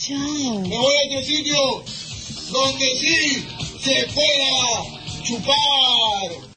Chao. Me voy a otro sitio donde sí se pueda chupar.